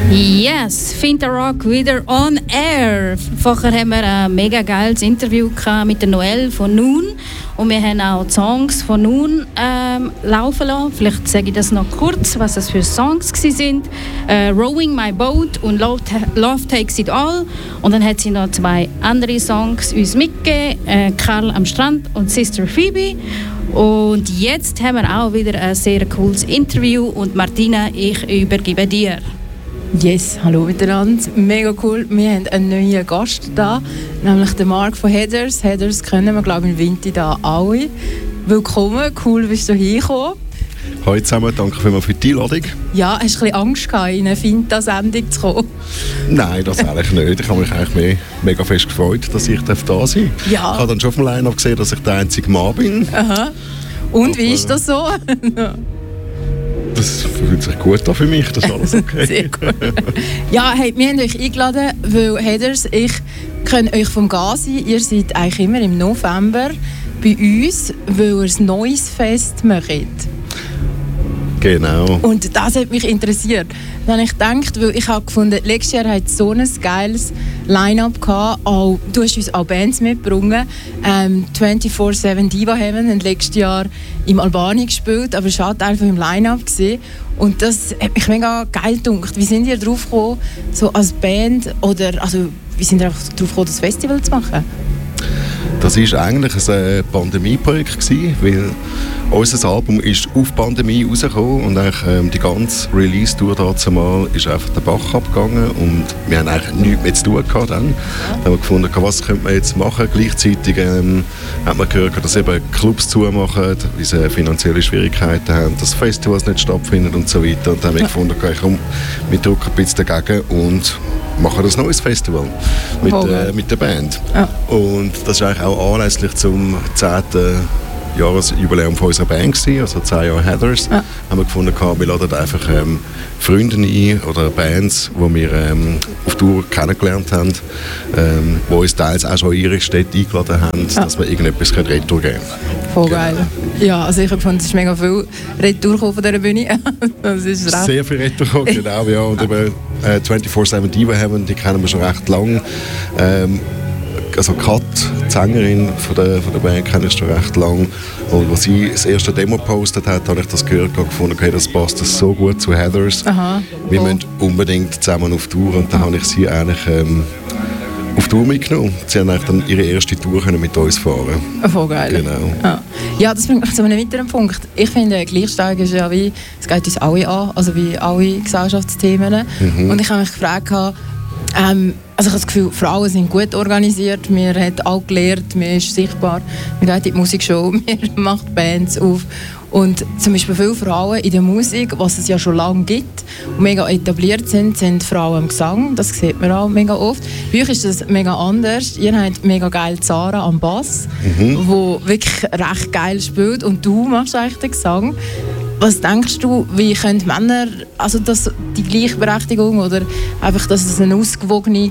Yes, Finta-Rock wieder on air. Vorher haben wir ein mega geiles Interview mit der Noelle von Noon. Und wir haben auch die Songs von Noon laufen lassen. Vielleicht sage ich das noch kurz, was das für Songs waren. Rowing My Boat und Love Takes It All. Und dann hat sie noch 2 andere Songs uns mitgegeben. Karl am Strand und Sister Phoebe. Und jetzt haben wir auch wieder ein sehr cooles Interview. Und Martina, ich übergebe dir. Yes, hallo miteinander. Mega cool. Wir haben einen neuen Gast da, nämlich den Mark von Heathers. Heathers kennen wir, glaube ich, im Winter da alle. Willkommen, cool bist du hergekommen. Hallo zusammen, danke vielmals für die Einladung. Ja, hast du ein bisschen Angst gehabt, in eine Finta-Sendung zu kommen? Nein, das eigentlich nicht. Ich habe mich eigentlich mega fest gefreut, dass ich da sein darf. Ja. Ich habe dann schon auf dem Line-Up gesehen, dass ich der einzige Mann bin. Aha. Und aber, wie ist das so? Das fühlt sich gut an für mich, das ist alles okay. Sehr gut. Ja, hey, wir haben euch eingeladen, weil Heathers, ich kenne euch vom Gazi. Ihr seid eigentlich immer im November bei uns, weil ihr ein neues Fest macht. Genau. Und das hat mich interessiert. Dann habe ich gedacht, weil ich habe gefunden, letztes Jahr hat so ein geiles Line-Up gehabt. Auch, du hast uns auch Bands mitgebracht. 24/7 Diva Heaven haben letztes Jahr im Albanien gespielt, aber es war halt einfach im Line-Up gewesen. Und das hat mich mega geil gedacht. Wie sind ihr drauf gekommen, so als Band, oder also, wie sind ihr drauf gekommen, das Festival zu machen? Das war eigentlich ein Pandemie-Projekt, weil unser Album ist auf Pandemie rausgekommen und eigentlich, die ganze Release-Tour dazu mal ist einfach den Bach abgegangen und wir haben eigentlich nichts mehr zu tun gehabt dann. Dann haben wir gefunden, was könnte man jetzt machen. Gleichzeitig hat man gehört, dass eben Clubs zumachen, weil sie finanzielle Schwierigkeiten haben, dass Festivals nicht stattfinden und so weiter. Und dann haben wir gefunden, komm, wir drücken ein bisschen dagegen und machen ein neues Festival mit der Band. Ja. Und das war eigentlich auch anlässlich zum 10. Jahresjubiläum von unserer Band gewesen, also 10 Jahre Heathers. Ja. Haben wir gefunden, wir laden einfach Freunde ein oder Bands, die wir auf Tour kennengelernt haben, die uns teils auch schon in ihre Städte eingeladen haben, dass wir irgendetwas Retour geben können. Voll geil. Ja, also ich habe gefunden, es ist mega viel Retour von dieser Bühne. Das ist recht. Sehr viel Retour, genau. Ja. Und eben 24/7 Diva Heaven, die kennen wir schon recht lang. Also Kat, die Sängerin von der Band, kenne ich schon recht lang. Und als sie das erste Demo gepostet hat, habe ich das gehört und gefunden, okay, das passt so gut zu Heathers. Aha, wir müssen unbedingt zusammen auf Tour. Und dann habe ich sie eigentlich auf Tour mitgenommen. Sie haben dann ihre erste Tour mit uns fahren. Voll geil. Genau. Ja, das bringt mich zu einem weiteren Punkt. Ich finde, Gleichstellung ist ja wie, es geht uns alle an, also wie alle Gesellschaftsthemen. Mhm. Und ich habe mich gefragt, also ich habe das Gefühl, Frauen sind gut organisiert, wir haben alle gelernt, man ist sichtbar, wir gehen in die Musikshow, wir machen Bands auf. Und zum Beispiel viele Frauen in der Musik, was es ja schon lange gibt und mega etabliert sind Frauen im Gesang, das sieht man auch mega oft. Bei euch ist das mega anders, ihr habt mega geil Zara am Bass, wo wirklich recht geil spielt und du machst eigentlich den Gesang. Was denkst du, wie können Männer, also das, die Gleichberechtigung oder einfach, dass es eine ausgewogene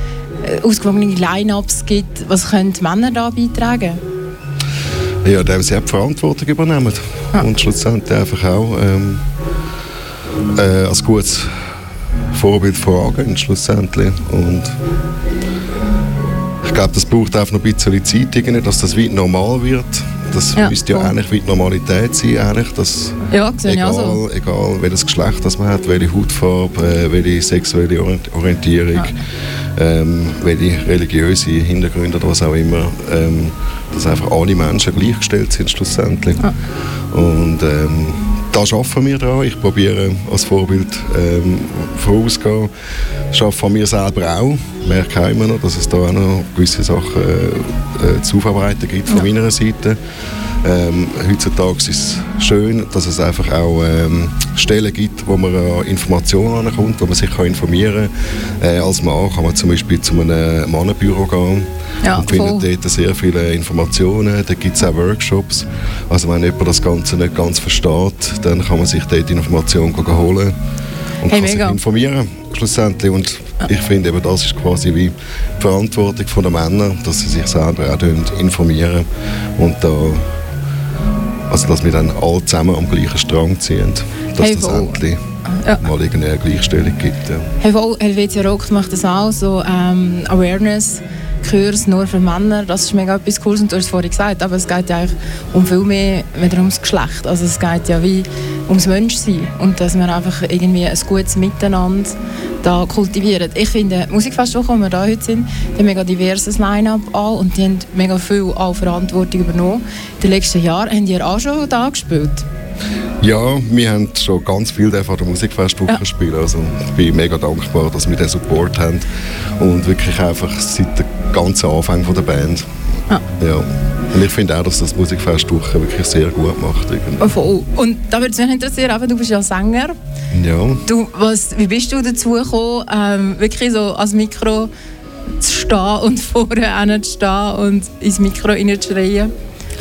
Line-Ups gibt, was können Männer da beitragen? Ja, indem sie auch die Verantwortung übernehmen und schlussendlich einfach auch als gutes Vorbild vorangehen, schlussendlich. Und ich glaube, das braucht einfach noch ein bisschen Zeit, dass das weit normal wird. Das müsste ja eigentlich wie die Normalität sein, eigentlich, dass egal welches Geschlecht das man hat, welche Hautfarbe, welche sexuelle Orientierung, welche religiöse Hintergründe oder was auch immer, dass einfach alle Menschen gleichgestellt sind schlussendlich. Ja. Und da arbeiten wir dran. Ich probiere als Vorbild vorauszugehen. Ich arbeite von mir selber auch. Ich merke auch immer noch, dass es da auch noch gewisse Sachen zu aufarbeiten gibt von meiner Seite. Heutzutage ist es schön, dass es einfach auch Stellen gibt, wo man an Informationen ankommt, wo man sich informieren kann. Als Mann kann man zum Beispiel zu einem Mannenbüro gehen und findet dort sehr viele Informationen. Da gibt es auch Workshops. Also wenn jemand das Ganze nicht ganz versteht, dann kann man sich dort Informationen holen und kann sich informieren schlussendlich. Und ich finde, eben, das ist quasi wie die Verantwortung der Männer, dass sie sich selber auch informieren und da Also, dass wir dann alle zusammen am gleichen Strang ziehen, dass das endlich mal irgendeine Gleichstellung gibt. Ja. Helvetia Rock macht das auch, so Awareness, Kurs nur für Männer, das ist mega etwas Cooles und du hast es vorhin gesagt, aber es geht ja eigentlich um viel mehr wieder ums Geschlecht, also es geht ja wie ums Menschsein und dass wir einfach irgendwie ein gutes Miteinander da kultivieren. Ich finde, die Musikfestwoche, wo wir da heute sind, die haben mega diverses Line-Up an und die haben mega viel auch Verantwortung übernommen. In den letzten Jahren haben die auch schon da gespielt. Ja, wir haben schon ganz viel von der Musikfestwoche gespielt. Also ich bin mega dankbar, dass wir den Support haben und wirklich einfach seit dem ganzen Anfang der Band. Ja. Und ich finde auch, dass das Musikfestwoche wirklich sehr gut macht. Oh, und da würde es mich interessieren, du bist ja Sänger. Ja. Wie bist du dazu gekommen, wirklich so als Mikro zu stehen und vorne zu stehen und ins Mikro reinzuschreien?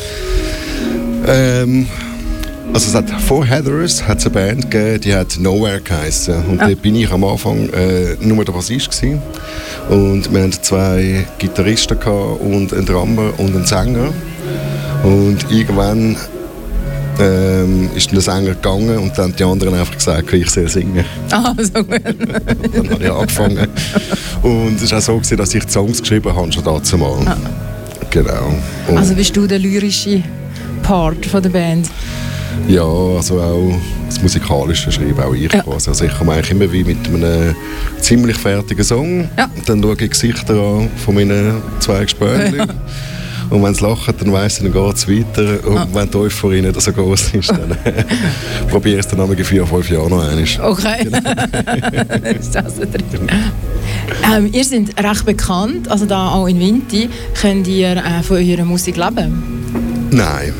Also es hat vor Heathers hat's eine Band gegeben, die hat Nowhere geheissen. Und da bin ich am Anfang nur der Bassist gewesen. Und wir hatten 2 Gitarristen und einen Drummer und einen Sänger. Und irgendwann ist der Sänger gegangen und dann haben die anderen einfach gesagt, ich soll singen. So gut. Dann habe ich angefangen. Und es war auch so gewesen, dass ich die Songs geschrieben habe, schon dazu mal. Genau. Und also bist du der lyrische Part von der Band? Ja, also auch das Musikalische schreibe auch ich quasi. Also ich komme eigentlich immer wie mit einem ziemlich fertigen Song. Ja. Dann schaue ich die Gesichter an von meinen 2 Gespönchen. Und wenn sie lachen, dann weiss ich, dann geht es weiter. Und wenn die Euphorie nicht so groß ist, dann probiere ich es dann in 4-5 Jahren noch einmal. Okay. Ist das so drin. Ihr seid recht bekannt, also da auch in Vinti. Könnt ihr von eurer Musik leben? Nein.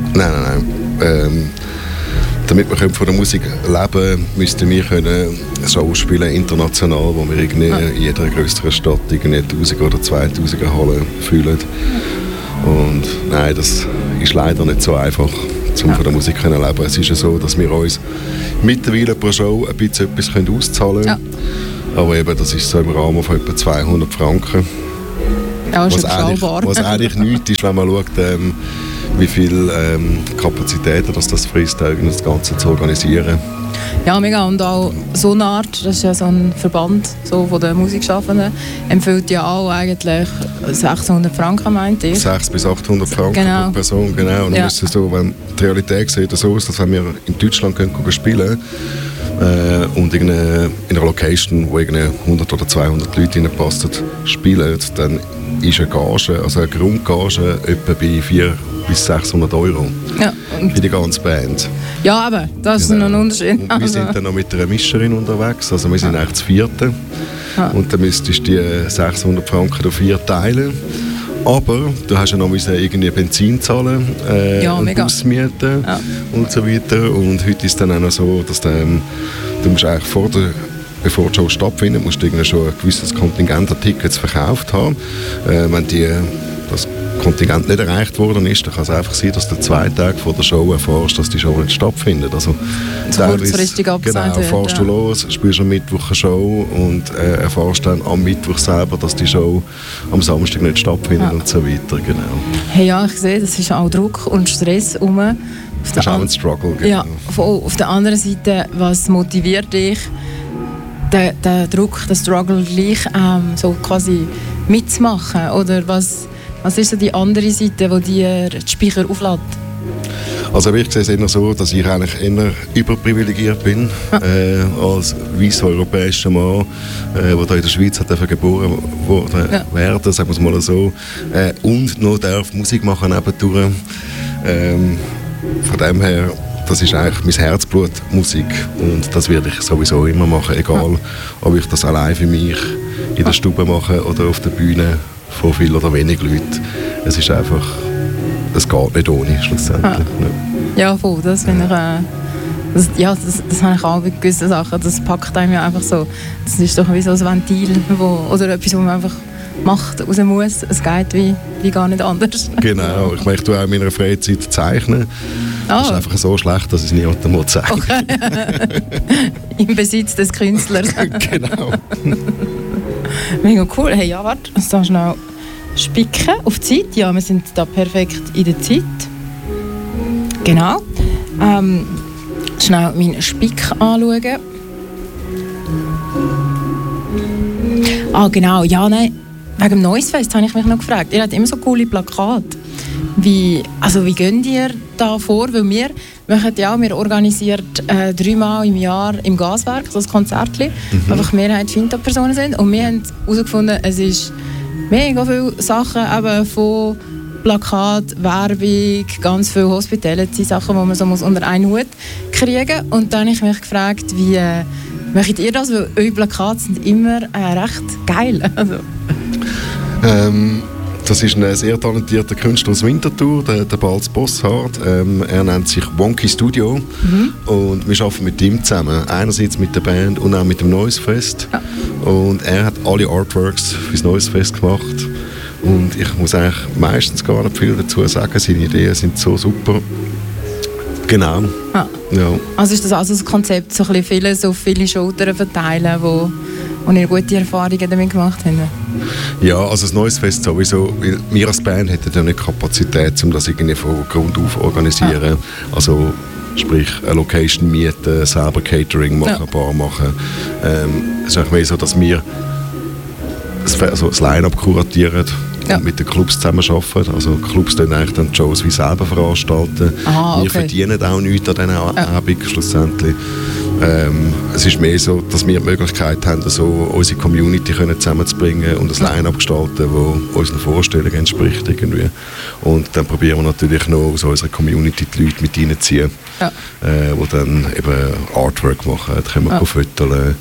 Damit wir von der Musik leben können, müssten wir Shows spielen international, wo wir in jeder größeren Stadt 1000 oder 2000 Hallen fühlen. Und nein, das ist leider nicht so einfach, um von der Musik zu leben. Es ist ja so, dass wir uns mittlerweile pro Show ein bisschen etwas auszahlen können. Ja. Aber eben, das ist so im Rahmen von etwa 200 Franken. Ja, was eigentlich nichts ist, wenn man schaut, wie viele Kapazitäten das Freestyle das Ganze zu organisieren. Ja, mega. Und auch so eine Art, das ist ja so ein Verband so von den Musikschaffenden, empfiehlt ja auch eigentlich 600 Franken, meint ihr? 600 bis 800 Franken pro Person, genau. Und ist so, wenn die Realität sieht so aus, dass wenn wir in Deutschland spielen und in einer Location, wo 100 oder 200 Leute reinpassen, spielen, dann ist eine Gage, also eine Grundgage etwa bei 400 bis 600 Euro für die ganze Band. Ja, aber das ist noch ein Unterschied. Und wir sind dann noch mit einer Mischerin unterwegs, also wir sind eigentlich das 4. Und dann müsstest du die 600 Franken durch 4 teilen. Aber du hast ja noch irgendwie Benzin zahlen, Busmieten und so weiter. Und heute ist es dann auch noch so, dass du musst eigentlich bevor die Show stattfindet, musst du schon ein gewisses Kontingent an Tickets verkauft haben. Wenn das Kontingent nicht erreicht worden ist, dann kann es einfach sein, dass du 2 Tage vor der Show erfährst, dass die Show nicht stattfindet. Also kurzfristig abgesagt wird. Fährst du los, spielst am Mittwoch eine Show und erfährst dann am Mittwoch selber, dass die Show am Samstag nicht stattfindet und so weiter. Genau. Hey, ja, ich sehe, das ist auch Druck und Stress rum. Das ist auch ein Struggle. Genau. Ja, auf der anderen Seite, was motiviert dich, den Druck, den Struggle gleich so quasi mitzumachen? Oder was ist so die andere Seite, die dir die Speicher auflädt? Also ich sehe es eher so, dass ich eigentlich eher überprivilegiert bin als weißer europäischer Mann, der hier in der Schweiz hat geboren werden, sagen wir es mal so, und noch darf Musik machen nebendurch. Von dem her, das ist eigentlich mein Herzblut, Musik, und das werde ich sowieso immer machen, egal ob ich das allein für mich in der Stube mache oder auf der Bühne von viel oder wenig Leuten. Es ist einfach, es geht nicht ohne, schlussendlich. Ja, voll, das finde ich, das habe ich auch bei gewissen Sachen, das packt einem ja einfach so. Das ist doch wie so ein Ventil, oder etwas, was man einfach macht, raus muss. Es geht wie gar nicht anders. Genau, ich möchte auch in meiner Freizeit zeichnen. Das ist einfach so schlecht, dass ich es niemandem mal zeige. Okay. Im Besitz des Künstlers. Genau. Mega cool. Hey, ja, warte, jetzt darfst du noch spicken auf die Zeit. Ja, wir sind da perfekt in der Zeit. Genau. Schnell meinen Spick anschauen. Genau. Ja, nein. Wegen dem Noisefest habe ich mich noch gefragt. Ihr habt immer so coole Plakate. Wie gehen ihr da vor? Weil wir organisieren 3-mal im Jahr im Gaswerk so ein Konzertchen, wo einfach Mehrheit Finta-Personen sind. Und wir haben herausgefunden, es ist mega viele Sachen eben von Plakat, Werbung, ganz viele Hospitality-Sachen, die man so unter einen Hut kriegen muss. Und dann habe ich mich gefragt, wie macht ihr das? Weil eure Plakate sind immer recht geil. Also. Das ist ein sehr talentierter Künstler aus Winterthur, der Balz Bosshardt. Er nennt sich Wonky Studio und wir arbeiten mit ihm zusammen. Einerseits mit der Band und auch mit dem Noisefest. Ja. Und er hat alle Artworks für das Noisefest gemacht. Und ich muss eigentlich meistens gar nicht viel dazu sagen. Seine Ideen sind so super. Genau. Ah. Ja. Also ist das also das Konzept, so ein bisschen so viele Schultern verteilen, wo ihr gute Erfahrungen damit gemacht habt? Ja, also das Noisefest sowieso, weil wir als Band hätten ja nicht Kapazität, um das irgendwie von Grund auf zu organisieren. Ah. Also sprich eine Location mieten, selber Catering machen, Bar machen. Es ist eigentlich mehr so, dass wir das Line-Up kuratieren und mit den Clubs zusammenarbeiten. Also Clubs dann eigentlich dann die Shows wie selber veranstalten. Wir verdienen auch nichts an diesen Abend schlussendlich. Es ist mehr so, dass wir die Möglichkeit haben, so unsere Community zusammenzubringen und ein Line-Up gestalten, das unseren Vorstellungen entspricht. Irgendwie. Und dann probieren wir natürlich noch aus unserer Community die Leute mit reinziehen, die dann eben Artwork machen, da können wir fotografieren,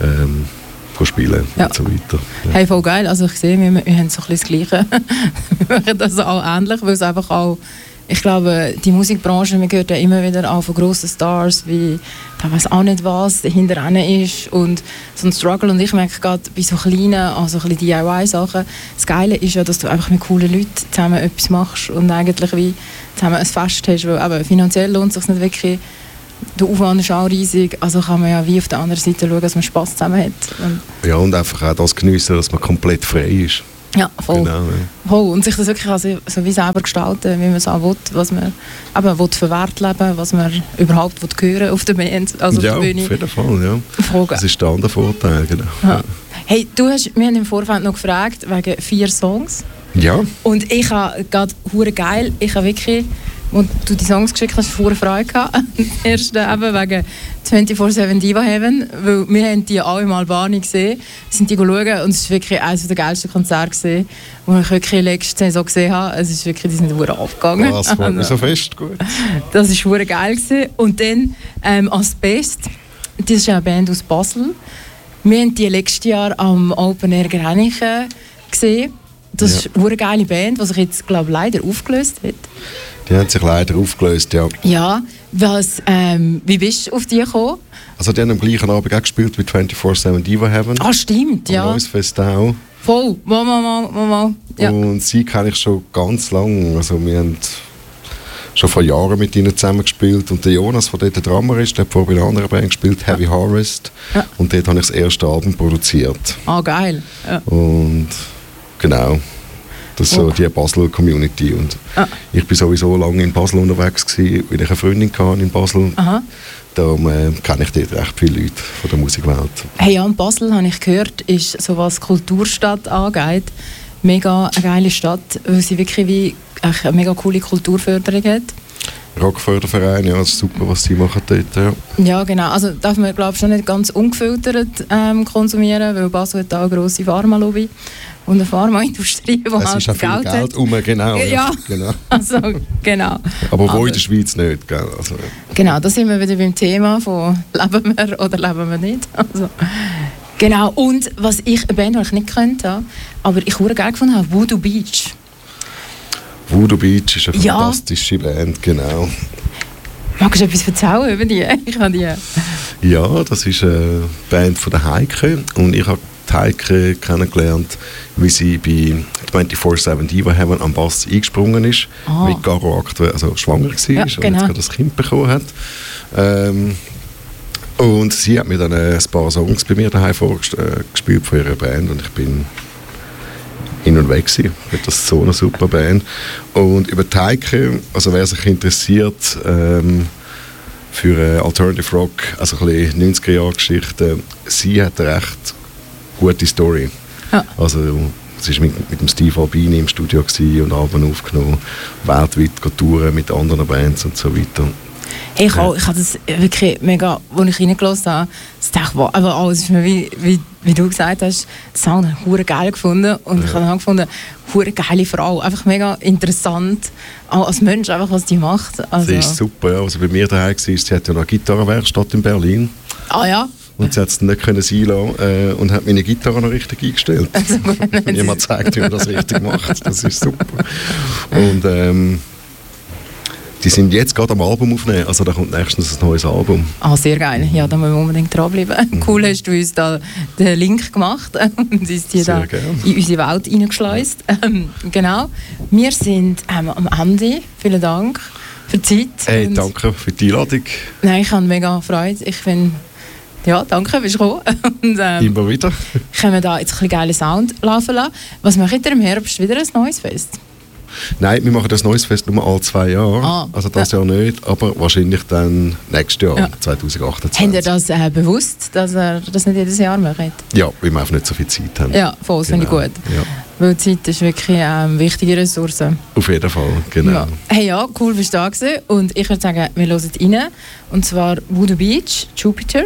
spielen und so weiter. Ja. Hey, voll geil. Also ich sehe, wir haben so ein bisschen das Gleiche. Wir machen das auch ähnlich, weil es einfach auch, ich glaube, die Musikbranche, wir hören ja immer wieder auch von grossen Stars, wie, ich weiß auch nicht was, hinter ihnen ist und so ein Struggle. Und ich merke gerade bei so kleinen, also ein bisschen DIY-Sachen, das Geile ist ja, dass du einfach mit coolen Leuten zusammen etwas machst und eigentlich wie zusammen ein Fest hast, weil eben finanziell lohnt es sich nicht wirklich. Der Aufwand ist auch riesig, also kann man ja wie auf der anderen Seite schauen, dass man Spass zusammen hat. Ja, und einfach auch das geniessen, dass man komplett frei ist. Ja, voll. Genau, voll. Und sich das wirklich also wie selber gestalten, wie man es auch will, was man eben will für Wert leben, was man überhaupt will hören auf der Band, also ja, auf der Bühne. Auf jeden Fall, ja. Voll. Das ist der andere Vorteil, genau. Ja. Hey, wir haben im Vorfeld noch gefragt, wegen 4 Songs. Ja. Und ich habe gerade hure geil, ich habe wirklich, als du die Songs geschickt hast, vorher Freude gehabt. Erst eben wegen 24/7 Diva Heaven, weil wir haben die alle mal Bahn gesehen, sind die schauen und es war wirklich eines der geilsten Konzerte gesehen, die ich wirklich letzte Saison gesehen habe. Es ist wirklich, die sind hure abgegangen. Das war mir so fest gut. Das war hure geil gewesen. Und dann Asbest, das ist eine Band aus Basel. Wir haben die letztes Jahr am Open Air Grenchen gesehen. Das ist eine geile Band, die sich jetzt, glaube ich, leider aufgelöst hat. Die haben sich leider aufgelöst, ja. Ja, wie bist du auf die gekommen? Also die haben am gleichen Abend auch gespielt wie 24/7 Diva Heaven. Ah, stimmt, ja. Am Noisefest auch. Voll, mal. Ja. Und sie kenne ich schon ganz lange. Also wir haben schon vor Jahren mit ihnen zusammen gespielt. Und der Jonas, der dort der Drummer ist, der hat vorher bei einer anderen Band gespielt, Heavy Harvest. Ja. Und dort habe ich das erste Album produziert. Ah, geil. Ja. Und genau. Das ist so die Basel-Community. Und ich war sowieso lange in Basel unterwegs gewesen, weil ich eine Freundin hatte in Basel. Aha. Darum kenne ich dort recht viele Leute von der Musikwelt. Hey, ja, Basel, habe ich gehört, ist, so was Kulturstadt angeht, mega eine geile Stadt, weil sie wirklich wie eine mega coole Kulturförderung hat. Rockförderverein, ja, das ist super, was sie machen dort. Ja, ja genau. Also darf man, glaube ich, schon nicht ganz ungefiltert konsumieren, weil Basel hat auch eine grosse Pharmalobby und eine Pharmaindustrie, die halt Geld hat. Geld genau. Ja, genau. Also, genau. Aber wo in der Schweiz nicht, gell? Also. Genau, da sind wir wieder beim Thema von leben wir oder leben wir nicht. Also, genau, und was ich, eine Band, die ich nicht kannte, aber ich habe geil gefunden habe, Voodoo Beach. Voodoo Beach ist eine fantastische Band, genau. Magst du etwas erzählen über die? Ich habe die. Ja, das ist eine Band von der Heike und ich habe die Heike kennengelernt, wie sie bei 24/7 Diva Heaven am Bass eingesprungen ist, mit Garo aktuell, also schwanger war und jetzt gerade das Kind bekommen hat. Und sie hat mir dann ein paar Songs bei mir daheim vorgespielt von ihrer Band und ich bin hin und weg gewesen. Das ist so eine super Band. Und über die Heike, also wer sich interessiert für Alternative Rock, also ein bisschen 90er-Jahre-Geschichte, sie hat eine recht gute Story. Ja. Also sie war mit dem Steve Albini im Studio und Alben aufgenommen, weltweit touren mit anderen Bands und so weiter. Hey, ich habe das wirklich mega, als ich reingelassen habe, aber alles ist mir, wie du gesagt hast, den Sound habe ich geil gefunden und ich habe dann gefunden, eine geile Frau, einfach mega interessant, auch als Mensch, einfach, was die macht. Also, sie ist super, ja. Also bei mir daheim war, sie hat ja noch eine Gitarrenwerkstatt in Berlin. Ah ja? Und sie hat es nicht können sein lassen und hat meine Gitarre noch richtig eingestellt. Also, und jemand zeigt, wie man das richtig macht. Das ist super. Und die sind jetzt gerade am Album aufnehmen, also da kommt nächstens ein neues Album. Ah, sehr geil. Ja, da müssen wir unbedingt dranbleiben. Cool, hast du uns da den Link gemacht und uns die da in unsere Welt hineingeschleust. Genau. Wir sind am Ende. Vielen Dank für die Zeit. Hey, danke für die Einladung. Nein, ich habe mega Freude. Ich finde, ja, danke, bist du gekommen. Und, immer wieder. Können wir da jetzt ein bisschen geilen Sound laufen lassen. Was macht ihr im Herbst? Wieder ein neues Fest? Nein, wir machen das neues Fest nur alle 2 Jahre. Also das Jahr nicht, aber wahrscheinlich dann nächstes Jahr, 2028. Habt ihr das bewusst, dass ihr das nicht jedes Jahr macht? Ja, weil wir einfach nicht so viel Zeit haben. Ja, voll, finde ich gut. Ja. Weil Zeit ist wirklich eine wichtige Ressource. Auf jeden Fall, genau. Ja. Hey, ja, cool, bist du da gewesen. Und ich würde sagen, wir hören rein. Und zwar Voodoo Beach, Jupiter,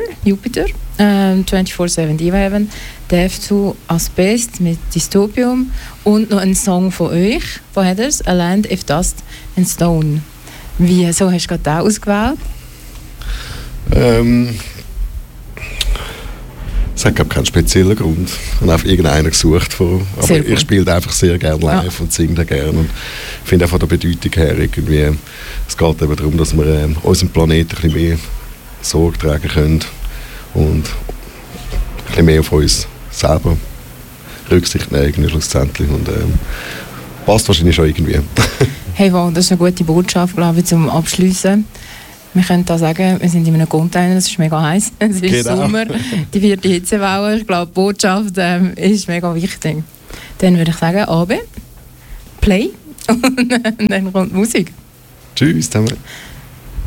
24/7 Diva-Heaven, Death to Asbest mit Dystopium und noch ein Song von euch, von Heathers, A Land of Dust and Stone. Wieso hast du gerade den ausgewählt? Es hat keinen speziellen Grund. Ich habe einfach irgendeinen gesucht. Aber ich spiele einfach sehr gerne live und singe gerne. Und finde auch von der Bedeutung her irgendwie, es geht eben darum, dass wir unserem Planeten ein bisschen mehr Sorge tragen können und ein bisschen mehr auf uns selber Rücksicht nehmen schlussendlich. Und passt wahrscheinlich schon irgendwie. Hey, wow, das ist eine gute Botschaft, glaube ich, zum Abschließen. Wir können da sagen, wir sind in einem Container, es ist mega heiß, es ist Sommer, die 4. Hitzewelle. Ich glaube, die Botschaft ist mega wichtig. Dann würde ich sagen, Abend, Play und dann kommt Musik. Tschüss zusammen.